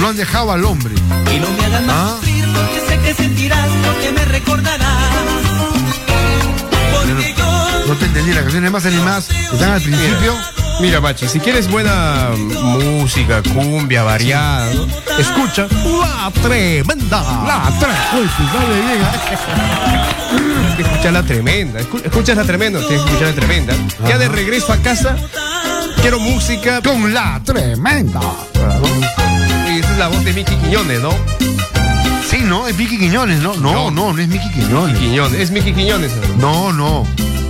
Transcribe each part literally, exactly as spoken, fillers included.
lo han dejado al hombre. Y no me hagan más ¿Ah? sufrir, porque sé que sentirás, porque me recordarás. Porque yo... No te entendí, las canciones más animadas están al principio. Mira, Bachi, si quieres buena música, cumbia, variada, ¿no? Escucha La Tremenda. La Tremenda. Tienes que escuchar La Tremenda. Escuchas La Tremenda, tienes que escuchar La Tremenda. Ajá. Ya de regreso a casa, quiero música con La Tremenda. Y esa es la voz de Miki Quiñones, ¿no? Sí, no, es Miki Quiñones, ¿no? No, no, no, no es Miki Quiñones. Miki Quiñones. Es Miki Quiñones. No, no.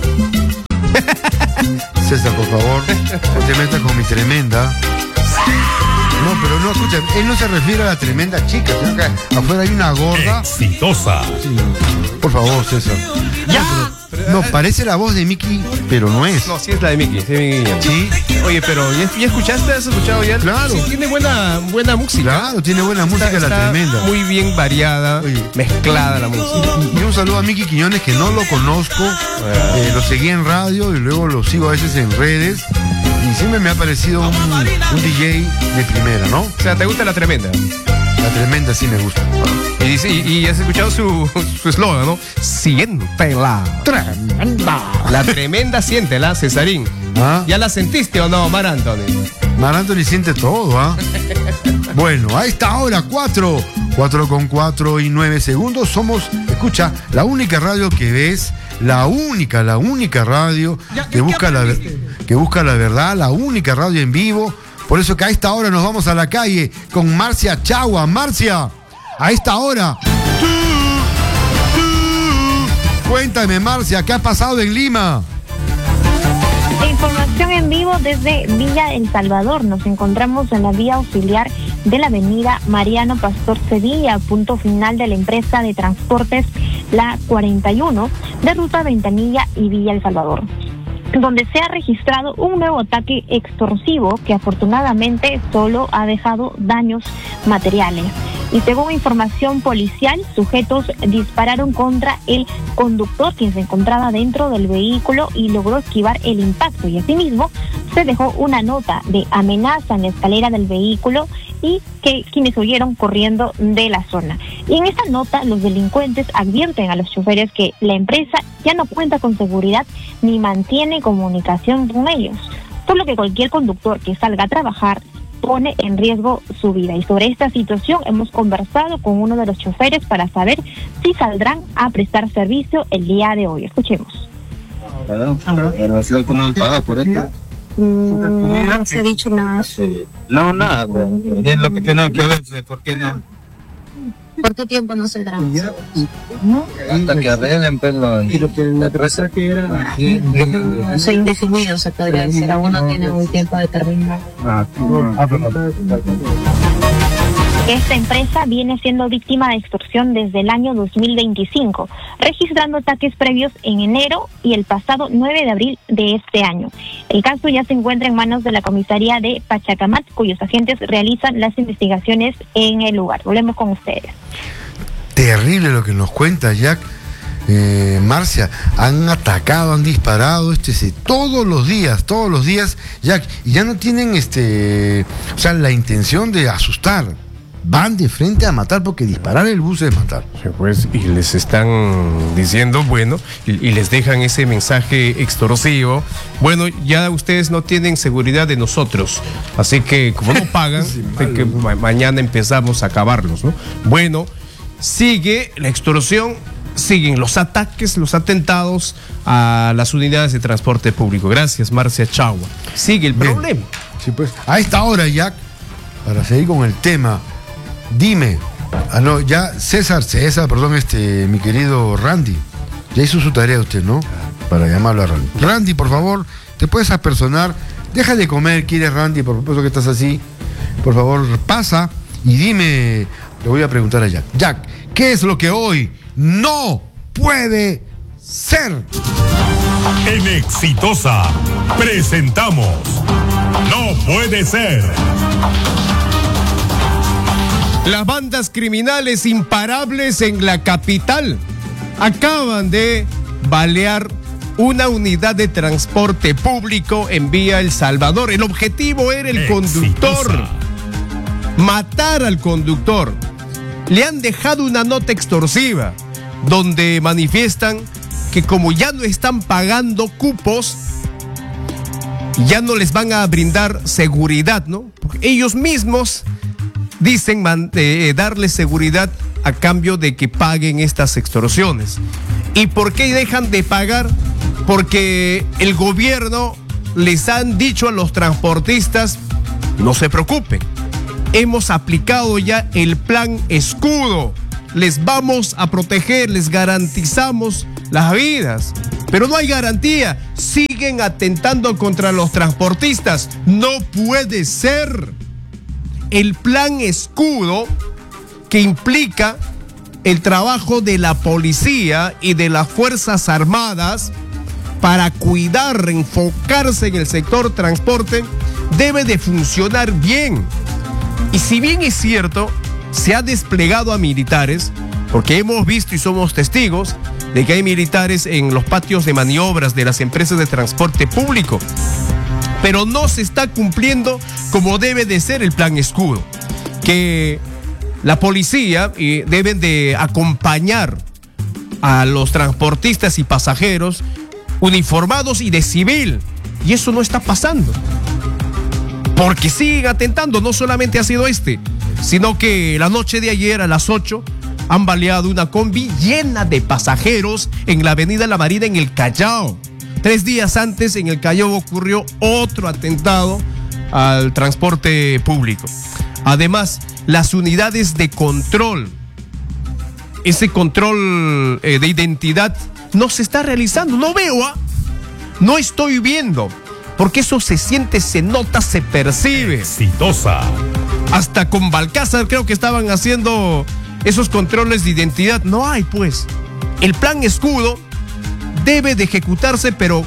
César, por favor, no te metas con mi tremenda. No, pero no, escucha, él no se refiere a la tremenda chica, sino que afuera hay una gorda. Exitosa. Sí, por favor, César. ¡Ya! No, parece la voz de Miki, pero no es. No, sí es la de Miki, sí, Miki. Sí. Oye, pero ¿ya, ya escuchaste? ¿Has escuchado ya? Claro. Sí, tiene buena, buena música. Claro, tiene buena música está, la está tremenda. Muy bien variada, Oye. mezclada la música. Y un saludo a Miki Quiñones, que no lo conozco. Eh, lo seguí en radio y luego lo sigo a veces en redes. Y siempre me ha parecido un, un D J de primera, ¿no? O sea, ¿te gusta La Tremenda? La Tremenda sí me gusta. Y, y, y has escuchado su eslogan, ¿no? Siéntela. Tremenda. La Tremenda, siéntela, Cesarín. ¿Ah? ¿Ya la sentiste o no, Mar Anthony? Mar Anthony siente todo, ¿ah? ¿eh? Bueno, a esta hora, cuatro, cuatro con cuatro y nueve segundos, somos, escucha, la única radio que ves, la única, la única radio ya, que, busca la, que busca la verdad, la única radio en vivo. Por eso que a esta hora nos vamos a la calle con Marcia Chagua. Marcia, a esta hora. Tú, tú, cuéntame, Marcia, ¿qué ha pasado en Lima? Información en vivo desde Villa El Salvador. Nos encontramos en la vía auxiliar de la avenida Mariano Pastor Sevilla, punto final de la empresa de transportes La cuarenta y uno de ruta Ventanilla y Villa El Salvador, donde se ha registrado un nuevo ataque extorsivo que afortunadamente solo ha dejado daños materiales. Y según información policial, sujetos dispararon contra el conductor, quien se encontraba dentro del vehículo y logró esquivar el impacto. Y asimismo se dejó una nota de amenaza en la escalera del vehículo y que quienes huyeron corriendo de la zona. Y en esta nota los delincuentes advierten a los choferes que la empresa ya no cuenta con seguridad ni mantiene comunicación con ellos, por lo que cualquier conductor que salga a trabajar pone en riesgo su vida. Y sobre esta situación hemos conversado con uno de los choferes para saber si saldrán a prestar servicio el día de hoy. Escuchemos. ¿Cómo paga por esto? Mm, no se ha dicho nada. No, nada. Es lo que tenemos que ver, ¿por qué no? ¿Por qué tiempo no saldrán? ¿No? Hasta que arreglen, pero la empresa que era... Soy indefinido, se podría decir. Aún no tiene un tiempo determinado. Ah, Esta empresa viene siendo víctima de extorsión desde el año dos mil veinticinco, registrando ataques previos en enero y el pasado nueve de abril de este año. El caso ya se encuentra en manos de la comisaría de Pachacamat, cuyos agentes realizan las investigaciones en el lugar. Volvemos con ustedes. Terrible lo que nos cuenta Jack. Eh, Marcia, han atacado, han disparado, este, sí, todos los días, todos los días, Jack, y ya no tienen, este, o sea, la intención de asustar. Van de frente a matar, porque disparar el bus es matar. Sí, pues, y les están diciendo, bueno, y, y les dejan ese mensaje extorsivo. Bueno, ya ustedes no tienen seguridad de nosotros, así que como no pagan, sí, mal, que ma- mañana empezamos a acabarlos, ¿no? Bueno, sigue la extorsión, siguen los ataques, los atentados a las unidades de transporte público. Gracias, Marcia Chagua. Sigue el Bien. problema. Sí, pues, a esta hora, Jack, para seguir con el tema, dime, ah, no, ya César, César, perdón, este, mi querido Randy, ya hizo su tarea usted, ¿no? Para llamarlo a Randy. Randy, por favor, te puedes apersonar, deja de comer, ¿quieres, Randy? Por supuesto que estás así. Por favor, pasa y dime, le voy a preguntar a Jack. Jack, ¿qué es lo que hoy no puede ser? En Exitosa presentamos No Puede Ser. Las bandas criminales imparables en la capital acaban de balear una unidad de transporte público en Vía El Salvador. El objetivo era el Exitosa. conductor. matar al conductor. Le han dejado una nota extorsiva donde manifiestan que como ya no están pagando cupos, ya no les van a brindar seguridad, ¿no? Porque ellos mismos dicen man, eh, darles seguridad a cambio de que paguen estas extorsiones. ¿Y por qué dejan de pagar? Porque el gobierno les han dicho a los transportistas, no se preocupen, hemos aplicado ya el plan escudo, les vamos a proteger, les garantizamos las vidas. Pero no hay garantía, siguen atentando contra los transportistas. No puede ser. El plan escudo, que implica el trabajo de la policía y de las Fuerzas Armadas para cuidar, enfocarse en el sector transporte, debe de funcionar bien. Y si bien es cierto, se ha desplegado a militares, porque hemos visto y somos testigos de que hay militares en los patios de maniobras de las empresas de transporte público, pero no se está cumpliendo como debe de ser el plan escudo, que la policía eh, deben de acompañar a los transportistas y pasajeros uniformados y de civil, y eso no está pasando, porque siguen atentando. No solamente ha sido este, sino que la noche de ayer a las ocho han baleado una combi llena de pasajeros en la avenida La Marina en el Callao. Tres días antes en el Callao ocurrió otro atentado al transporte público. Además, las unidades de control, ese control eh, de identidad no se está realizando. No veo, ¿ah? No estoy viendo, porque eso se siente, se nota, se percibe. Exitosa. Hasta con Balcázar creo que estaban haciendo esos controles de identidad. No hay, pues. El plan escudo debe de ejecutarse, pero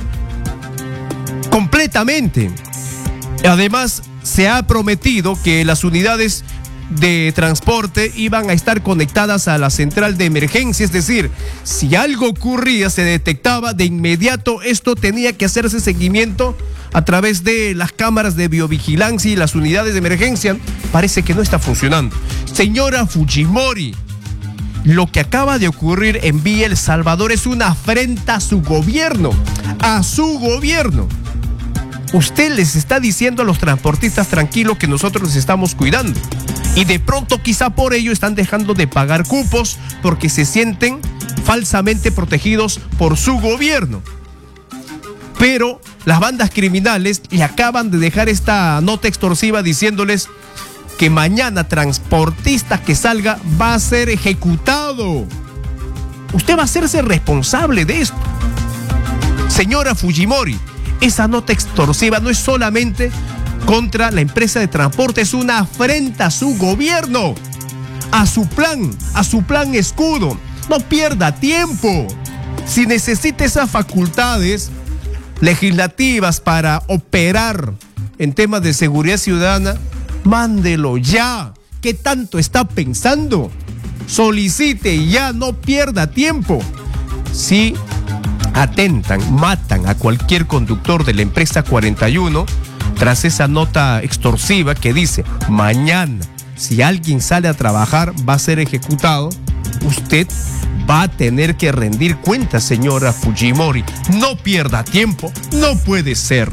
completamente. Además, se ha prometido que las unidades de transporte iban a estar conectadas a la central de emergencia, es decir, si algo ocurría, se detectaba de inmediato, esto tenía que hacerse seguimiento a través de las cámaras de biovigilancia y las unidades de emergencia. Parece que no está funcionando. Señora Fujimori, lo que acaba de ocurrir en Villa El Salvador es una afrenta a su gobierno, a su gobierno. Usted les está diciendo a los transportistas tranquilos que nosotros les estamos cuidando. Y de pronto quizá por ello están dejando de pagar cupos porque se sienten falsamente protegidos por su gobierno. Pero las bandas criminales le acaban de dejar esta nota extorsiva diciéndoles que mañana transportista que salga va a ser ejecutado. Usted va a hacerse responsable de esto. Señora Fujimori, esa nota extorsiva no es solamente contra la empresa de transporte, es una afrenta a su gobierno, a su plan, a su plan escudo. No pierda tiempo. Si necesita esas facultades legislativas para operar en temas de seguridad ciudadana, mándelo ya. ¿Qué tanto está pensando? Solicite ya, no pierda tiempo. Si atentan, matan a cualquier conductor de la empresa cuarenta y uno, tras esa nota extorsiva que dice, mañana, si alguien sale a trabajar, va a ser ejecutado, usted va a tener que rendir cuentas, señora Fujimori. No pierda tiempo, no puede ser.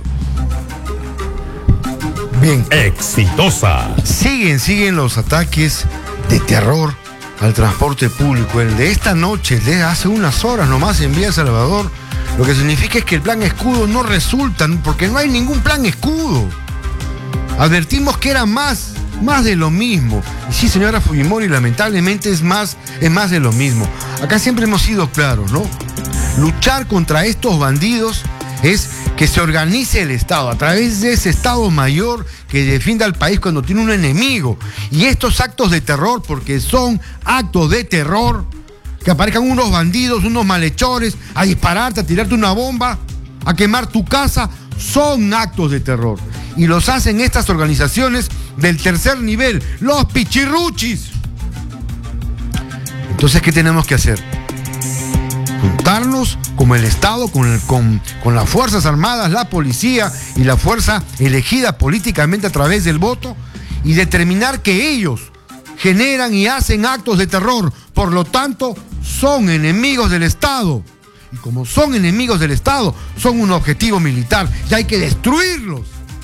Bien. Exitosa. Siguen, siguen los ataques de terror al transporte público. El de esta noche, el de hace unas horas nomás en Villa El Salvador, lo que significa es que el plan escudo no resulta, porque no hay ningún plan escudo. Advertimos que era más, más de lo mismo. Y sí, señora Fujimori, lamentablemente es más, es más de lo mismo. Acá siempre hemos sido claros, ¿no? Luchar contra estos bandidos es que se organice el Estado a través de ese Estado mayor que defienda al país cuando tiene un enemigo. Y estos actos de terror, porque son actos de terror, que aparezcan unos bandidos, unos malhechores a dispararte, a tirarte una bomba, a quemar tu casa, son actos de terror. Y los hacen estas organizaciones del tercer nivel, los pichirruchis. Entonces, ¿qué tenemos que hacer? Juntarnos como el Estado, con, el, con, con las Fuerzas Armadas, la policía y la fuerza elegida políticamente a través del voto, y determinar que ellos generan y hacen actos de terror. Por lo tanto, son enemigos del Estado. Y como son enemigos del Estado, son un objetivo militar y hay que destruirlos.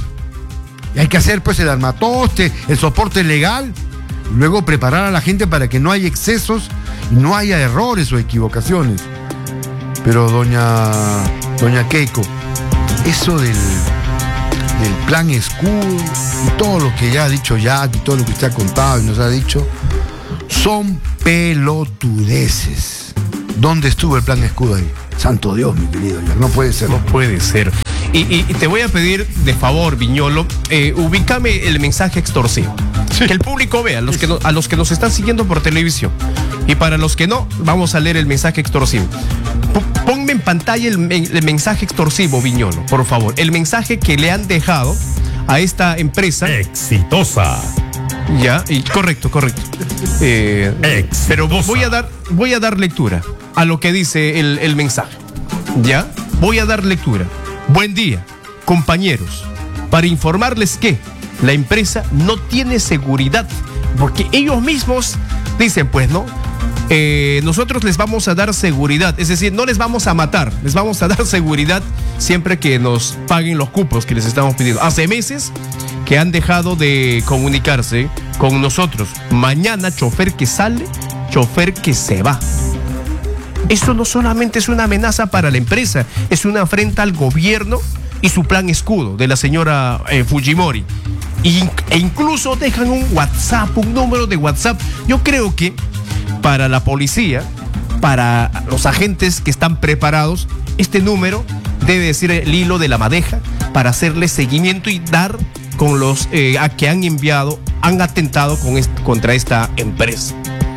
Y hay que hacer pues el armatoste, el soporte legal, y luego preparar a la gente para que no haya excesos y no haya errores o equivocaciones. Pero doña, doña Keiko, eso del, del plan escudo y todo lo que ya ha dicho Jack y todo lo que usted ha contado y nos ha dicho, son pelotudeces. ¿Dónde estuvo el plan escudo ahí? Santo Dios, mi querido Jack, no puede ser. No puede ser. Y, y, y te voy a pedir de favor, Viñolo, eh, ubícame el mensaje extorsivo. Sí. Que el público vea, los que no, a los que nos están siguiendo por televisión. Y para los que no, vamos a leer el mensaje extorsivo. P- ponme en pantalla el, el mensaje extorsivo, Viñolo, por favor. El mensaje que le han dejado a esta empresa. Exitosa. Ya, y, correcto, correcto. Eh, Exitosa. Pero voy a dar, voy a dar lectura a lo que dice el, el mensaje. ¿Ya? Voy a dar lectura. Buen día, compañeros. Para informarles que la empresa no tiene seguridad, porque ellos mismos dicen, pues, ¿no? Eh, nosotros les vamos a dar seguridad, es decir, no les vamos a matar, les vamos a dar seguridad siempre que nos paguen los cupos que les estamos pidiendo. Hace meses que han dejado de comunicarse con nosotros. Mañana, chofer que sale, chofer que se va. Esto no solamente es una amenaza para la empresa, es una afrenta al gobierno y su plan escudo de la señora eh, Fujimori. Y, e incluso dejan un WhatsApp, un número de WhatsApp. Yo creo que para la policía, para los agentes que están preparados, este número debe ser el hilo de la madeja para hacerle seguimiento y dar con los eh, a que han enviado, han atentado con est- contra esta empresa.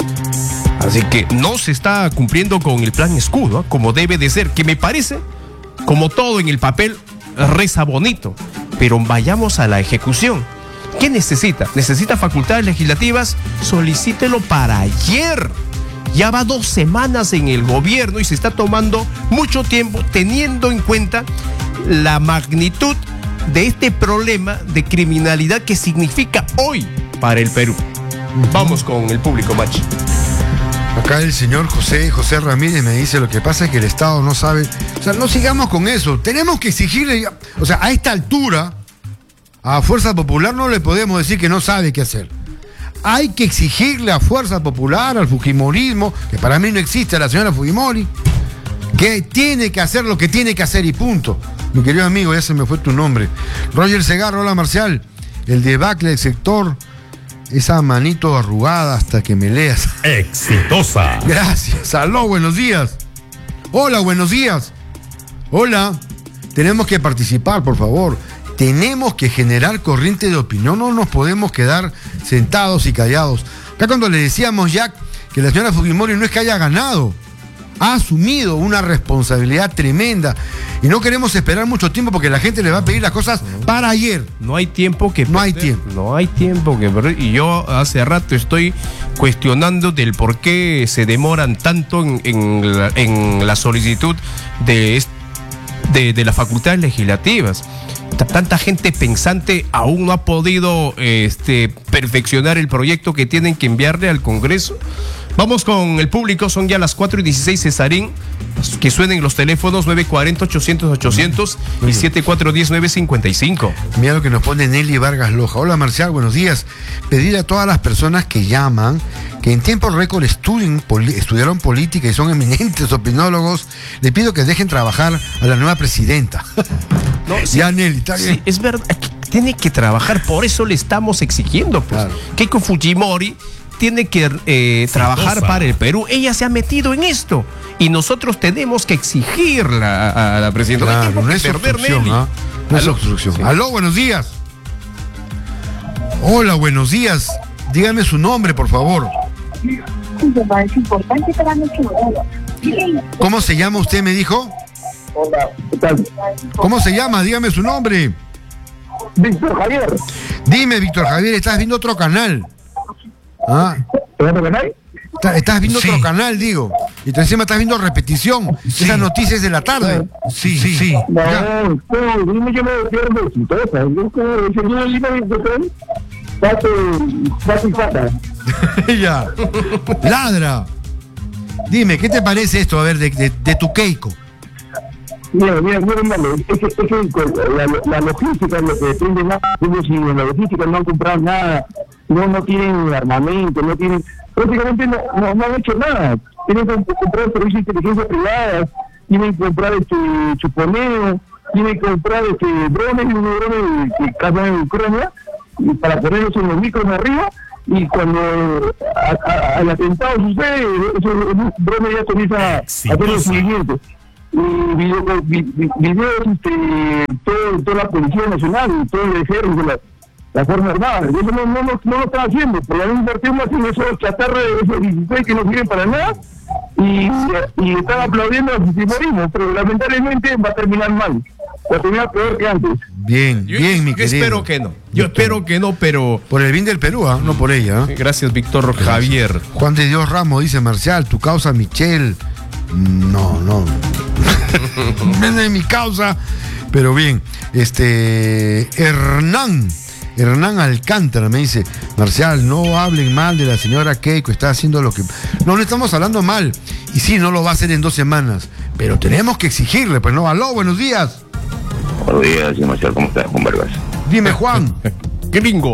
Así que no se está cumpliendo con el plan escudo, ¿eh? Como debe de ser, que me parece, como todo en el papel, reza bonito, pero vayamos a la ejecución. ¿Qué necesita? ¿Necesita facultades legislativas? Solicítelo para ayer. Ya va dos semanas en el gobierno y se está tomando mucho tiempo teniendo en cuenta la magnitud de este problema de criminalidad que significa hoy para el Perú. Vamos con el público, Machi. Acá el señor José, José Ramírez me dice, lo que pasa es que el Estado no sabe. O sea, no sigamos con eso. Tenemos que exigirle, o sea, a esta altura, a Fuerza Popular no le podemos decir que no sabe qué hacer. Hay que exigirle a Fuerza Popular, al Fujimorismo, que para mí no existe, a la señora Fujimori, que tiene que hacer lo que tiene que hacer y punto. Mi querido amigo, ya se me fue tu nombre. Roger Segarra, hola Marcial. El debacle del sector, esa manito arrugada hasta que me leas. Exitosa. Gracias. Aló, buenos días. Hola, buenos días. Hola. Tenemos que participar, por favor. Tenemos que generar corriente de opinión. No nos podemos quedar sentados y callados. Acá cuando le decíamos, Jack, que la señora Fujimori no es que haya ganado, ha asumido una responsabilidad tremenda. Y no queremos esperar mucho tiempo porque la gente le va a pedir las cosas para ayer. No hay tiempo que No hay perder, tiempo. No hay tiempo que perder. Y yo hace rato estoy cuestionando del por qué se demoran tanto en, en, la, en la solicitud de, de, de las facultades legislativas. Tanta gente pensante aún no ha podido este, perfeccionar el proyecto que tienen que enviarle al Congreso. Vamos con el público, son ya las cuatro y dieciséis, Cesarín. Que suenen los teléfonos nueve cuatro cero, ochocientos, ochocientos y siete cuatro uno cero, nueve cinco cinco. Mira lo que nos pone Nelly Vargas Loja. Hola Marcial, buenos días. Pedir a todas las personas que llaman que en tiempo récord estudien, poli, estudiaron política y son eminentes opinólogos. Les pido que dejen trabajar a la nueva presidenta. No, sí, ya Nelly, está bien. Sí, es verdad, tiene que trabajar, por eso le estamos exigiendo. Pues. Claro. Keiko Fujimori tiene que eh, trabajar para el Perú. Ella se ha metido en esto y nosotros tenemos que exigirla a, a la presidenta. Claro, no no hay es tiempo que perder, obstrucción, Nelly. ¿ah? No es Aló. obstrucción. Sí. Aló, buenos días. Hola, buenos días. Dígame su nombre, por favor. Es importante para nosotros. ¿Cómo se llama usted, me dijo? Hola, ¿qué tal? ¿Cómo se llama? Dígame su nombre. Víctor Javier. Dime, Víctor Javier, estás viendo otro canal. Ah, ¿Te vas a ganar? está- estás viendo Sí. otro canal, digo. Y tú encima estás viendo repetición. Sí. Esas noticias de la tarde. Sí, sí, sí. Ya. No, no, dime que me decían de exitosa. Yo como el señor Lima de Pato, pato y pata. Ya. Ladra. Dime, ¿qué te parece esto, a ver, de, de, de tu Keiko? Mira, mira, mira, hermano, es que, es que la, la logística es lo que depende más. Como si en la logística no han comprado nada, no, no tienen armamento, no tienen, prácticamente no, no, no han hecho nada. Tienen que comprar servicios de inteligencia privada, tienen que comprar este chuponeo, tienen que comprar este drones y unos drones que caen en Ucrania y para ponerlos en los micros de arriba. Y cuando a, a, el atentado sucede, esos drones ya comienzan a hacer el seguimiento. Y video, videos, este, todo, toda la Policía Nacional, todo el Ejército, la, la Fuerza Armada. Y eso no, no, no, no lo está haciendo, porque no invertimos en esos chatarras de esos dieciséis que no sirven para nada. Y, y están aplaudiendo al fujimorismo, pero lamentablemente va a terminar mal. Va a terminar peor que antes. Bien, yo, bien, mi yo querido. espero que no. Yo espero que no, pero. Por el bien del Perú, ¿eh? No por ella. ¿eh? Gracias, Víctor Javier. Juan de Dios Ramos dice: Marcial, tu causa, Michelle. No, no. No es mi causa. Pero bien, este. Hernán. Hernán Alcántara me dice: Marcial, no hablen mal de la señora Keiko, está haciendo lo que... No, no estamos hablando mal. Y sí, no lo va a hacer en dos semanas. Pero tenemos que exigirle, pues no. Aló, buenos días. Buenos días, señor Marcial, ¿cómo está, Juan Vargas? Dime, Juan. ¡Qué bingo!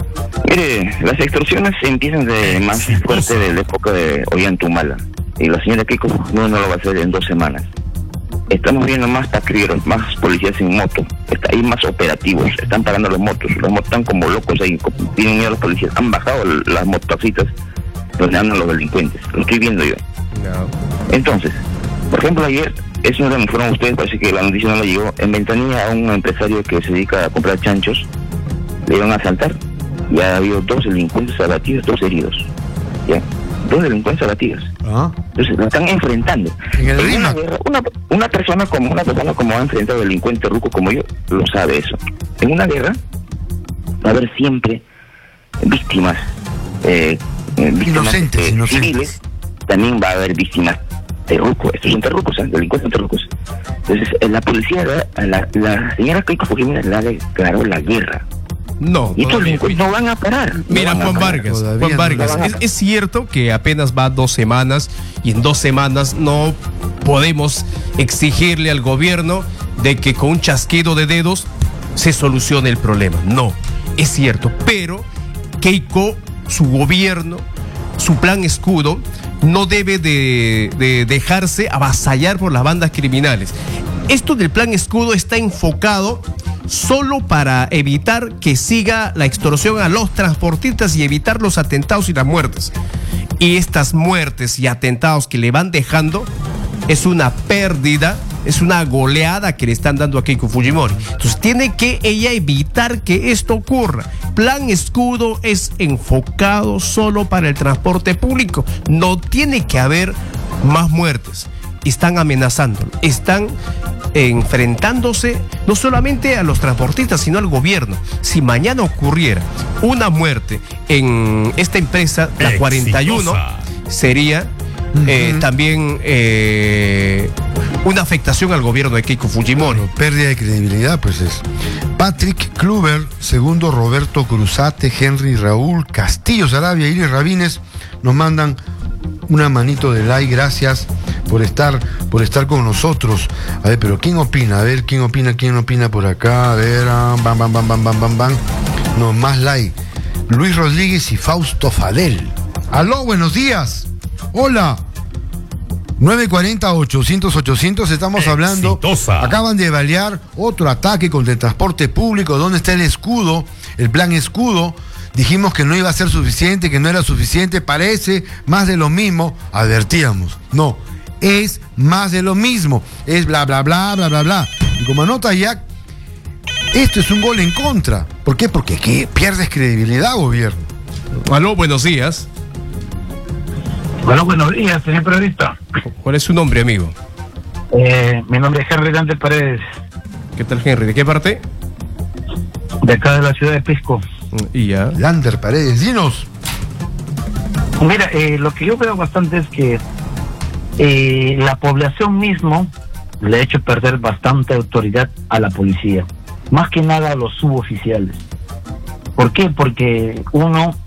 Mire, las extorsiones empiezan de más fuerte de la época de Ollantumala. Y la señora Keiko no, no lo va a hacer en dos semanas. Estamos viendo más taquilleros, más policías en moto. Está, hay más operativos, están parando los motos. Los motos están como locos ahí, tienen miedo a los policías. Han bajado las mototaxitas donde andan los delincuentes. Lo estoy viendo yo. No. Entonces, por ejemplo, ayer, eso no me fueron ustedes, parece que la noticia no le llegó. En Ventanilla, a un empresario que se dedica a comprar chanchos, le iban a asaltar. Ya ha habido dos delincuentes abatidos, dos heridos. ¿Ya? Dos delincuentes abatidos. ¿Ah? Entonces, lo están enfrentando. En el En una, RIMAC. guerra, una, una persona como una persona como ha enfrentado delincuentes rucos como yo, lo sabe eso. En una guerra va a haber siempre víctimas, eh, eh, víctimas Inocentes, eh, inocentes. civiles, también va a haber víctimas terrucos. Estos son terrucos, ¿eh? Delincuentes terrucos. Entonces, eh, la policía, la, la, la señora Keiko Fujimori le declaró la guerra. No, Y estos todavía, delincuentes no van a parar. no Mira, van a Juan parar. Vargas, Todavía Juan no Vargas, lo es, es cierto que apenas va dos semanas y en dos semanas no podemos exigirle al gobierno de que con un chasquido de dedos se solucione el problema. No, es cierto, pero Keiko, su gobierno, su plan escudo, no debe de, de dejarse avasallar por las bandas criminales. Esto del plan escudo está enfocado solo para evitar que siga la extorsión a los transportistas y evitar los atentados y las muertes. Y estas muertes y atentados que le van dejando es una pérdida, es una goleada que le están dando a Keiko Fujimori. Entonces tiene que ella evitar que esto ocurra. Plan escudo es enfocado solo para el transporte público. No tiene que haber más muertes. Están amenazando, están enfrentándose no solamente a los transportistas, sino al gobierno. Si mañana ocurriera una muerte en esta empresa, la cuarenta y uno, sería eh, uh-huh. también eh, una afectación al gobierno de Keiko Fujimori. Bueno, pérdida de credibilidad, pues es. Patrick Kluber, segundo Roberto Cruzate, Henry Raúl, Castillo Sarabia, Iris Rabines, nos mandan una manito de like, gracias por estar, por estar con nosotros. A ver, pero ¿quién opina? A ver, ¿quién opina? ¿Quién opina por acá? A ver, ah, bam, bam, bam, bam, bam, bam, bam. No, más like. Luis Rodríguez y Fausto Fadel. Aló, buenos días. Hola. nueve cuarenta, ochocientos, ochocientos, estamos hablando. Exitosa. Acaban de balear otro ataque contra el transporte público. ¿Dónde está el escudo? El plan escudo. Dijimos que no iba a ser suficiente, que no era suficiente. Parece más de lo mismo. Advertíamos. No, es más de lo mismo. Es bla, bla, bla, bla, bla, bla. Y como anota Jack, esto es un gol en contra. ¿Por qué? Porque ¿qué? Pierdes credibilidad, gobierno. Aló, buenos días. Bueno, buenos días, señor periodista. ¿Cuál es su nombre, amigo? Eh, mi nombre es Henry Dante Paredes, ¿Qué tal, Henry? ¿De qué parte? de acá de la ciudad de Pisco. Y ya. Lander Paredes, dinos. Mira, eh, lo que yo veo bastante es que eh, la población mismo le ha hecho perder bastante autoridad a la policía, más que nada a los suboficiales. ¿Por qué? Porque uno,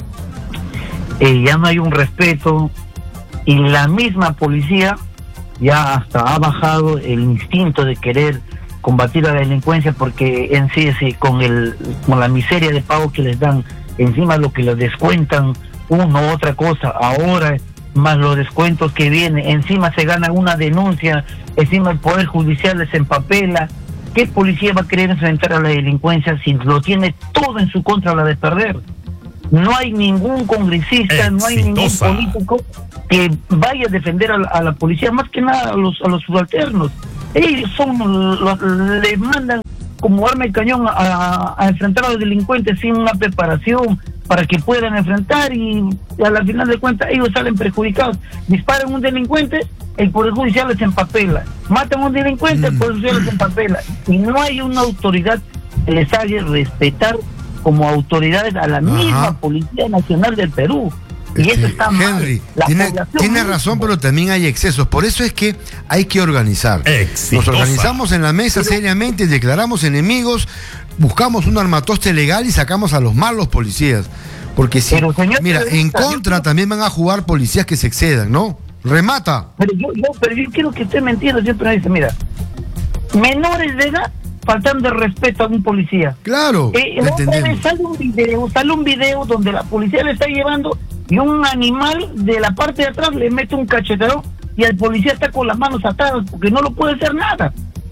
eh, ya no hay un respeto y la misma policía ya hasta ha bajado el instinto de querer combatir a la delincuencia, porque en sí, sí con el con la miseria de pago que les dan, encima lo que les descuentan uno otra cosa, ahora más los descuentos que vienen, encima se gana una denuncia, encima el Poder Judicial les empapela. ¿Qué policía va a querer enfrentar a la delincuencia si lo tiene todo en su contra a la de perder? No hay ningún congresista, Exitosa. No hay ningún político que vaya a defender a la, a la policía, más que nada a los a los subalternos. Ellos son los, les mandan como arma de cañón a, a enfrentar a los delincuentes sin una preparación para que puedan enfrentar, y a la final de cuentas ellos salen perjudicados. Disparan a un delincuente, el Poder Judicial les empapela. Matan a un delincuente, mm. el Poder Judicial les empapela. Y no hay una autoridad que les haga respetar como autoridades a la Ajá. misma Policía Nacional del Perú. Y este, eso está mal. Henry, tiene, tiene razón, pero también hay excesos. Por eso es que hay que organizar. Exitosa. Nos organizamos en la mesa pero, seriamente, declaramos enemigos, buscamos un armatoste legal y sacamos a los malos policías. Porque si, pero, señor, mira, en contra yo, también van a jugar policías que se excedan, ¿no? Remata. Pero yo, yo, pero yo quiero que usted me entienda, siempre me dice, mira, menores de edad faltando el respeto a un policía. Claro. Eh, otra vez sale un video, sale un video donde la policía le está llevando y un animal de la parte de atrás le mete un cachetero y el policía está con las manos atadas porque no lo puede hacer nada.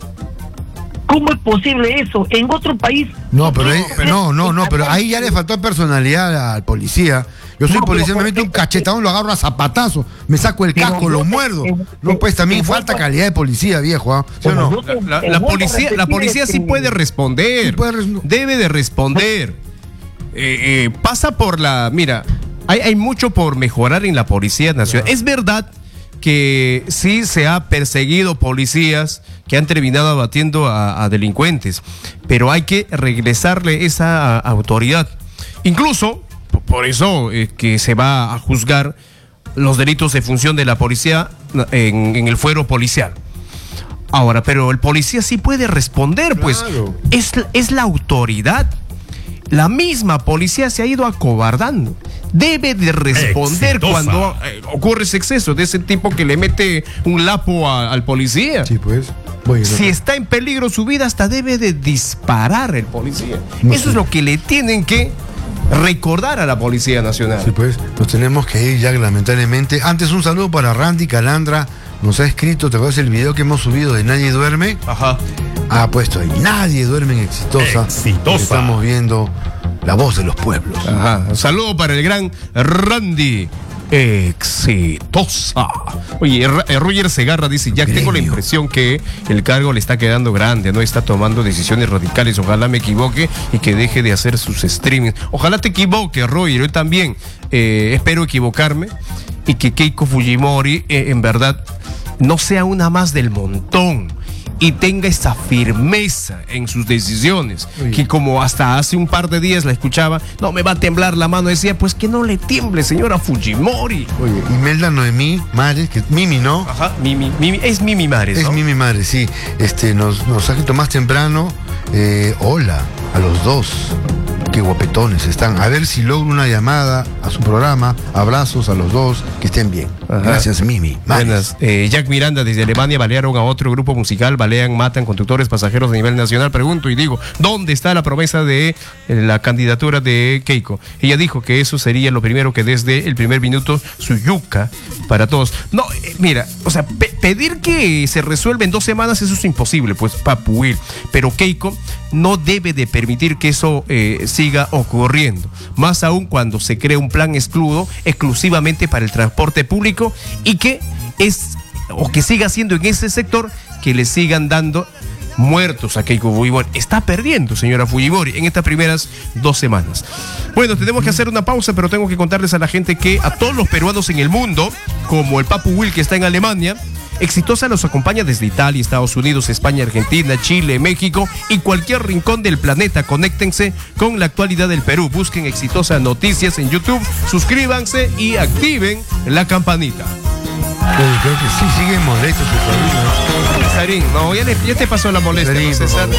¿Cómo es posible eso? En otro país... No, pero ahí, no, no, no, pero ahí ya le faltó personalidad al policía. Yo soy no, policía, me meto un cachetadón, lo agarro a zapatazo, me saco el casco, lo muerdo. No, pues también falta calidad de policía, viejo. ¿eh? ¿Sí o no? La, la, la policía, la policía sí puede responder, sí puede res... debe de responder. Eh, eh, pasa por la... Mira, hay, hay mucho por mejorar en la Policía Nacional. Es verdad que sí se ha perseguido policías que han terminado abatiendo a, a delincuentes, pero hay que regresarle esa autoridad. Incluso, por eso eh, que se va a juzgar los delitos de función de la policía en, en el fuero policial. Ahora, pero el policía sí puede responder, pues claro. es, es la autoridad. La misma policía se ha ido acobardando. Debe de responder Exitosa. Cuando eh, ocurre ese exceso de ese tipo que le mete un lapo a, al policía. Sí, pues. Bueno, si está en peligro su vida, hasta debe de disparar el policía. No Eso sé. Es lo que le tienen que recordar a la Policía Nacional. Sí, pues. Nos tenemos que ir ya, lamentablemente. Antes, un saludo para Randy Calandra. Nos ha escrito, ¿te acuerdas el video que hemos subido de Nadie Duerme? Ajá. Ha puesto ahí, Nadie Duerme en Exitosa. Exitosa. Estamos viendo la voz de los pueblos. Ajá. Un saludo para el gran Randy. Exitosa. Oye, Roger Segarra dice, ya tengo la impresión que el cargo le está quedando grande, no está tomando decisiones radicales. Ojalá me equivoque y que deje de hacer sus streamings. Ojalá te equivoques, Roger. Yo también eh, espero equivocarme y que Keiko Fujimori eh, en verdad no sea una más del montón y tenga esa firmeza en sus decisiones. Oye. Que como hasta hace un par de días la escuchaba, no me va a temblar la mano, decía, pues que no le tiemble, señora Fujimori. Oye, Imelda Noemí Mares, que es Mimi, ¿no? Ajá, Mimi, Mimi es Mimi Mares, ¿no? Es Mimi Mares, sí. Este, nos, nos ha escrito más temprano, eh, hola, a los dos. Qué guapetones están. A ver si logro una llamada a su programa. Abrazos a los dos, que estén bien. Ajá. Gracias, Mimi. Buenas. Eh, Jack Miranda, desde Alemania, balearon a otro grupo musical, balean, matan conductores, pasajeros a nivel nacional. Pregunto y digo, ¿dónde está la promesa de eh, la candidatura de Keiko? Ella dijo que eso sería lo primero, que desde el primer minuto su yuca para todos. No, eh, mira, o sea, pe pedir que se resuelva en dos semanas, eso es imposible, pues, papuil. Pero Keiko no debe de permitir que eso eh, siga ocurriendo, más aún cuando se crea un plan excludo exclusivamente para el transporte público y que es o que siga siendo en ese sector que le sigan dando muertos a Keiko Fujimori. Está perdiendo, señora Fujimori, en estas primeras dos semanas. Bueno, tenemos que hacer una pausa, pero tengo que contarles a la gente que a todos los peruanos en el mundo, como el Papu Will que está en Alemania, Exitosa los acompaña desde Italia, Estados Unidos, España, Argentina, Chile, México y cualquier rincón del planeta. Conéctense con la actualidad del Perú. Busquen Exitosa Noticias en YouTube, suscríbanse y activen la campanita. Oye, creo que sí, siguen molestos. Cesarín, no, ya, le, ya te pasó la molestia, César.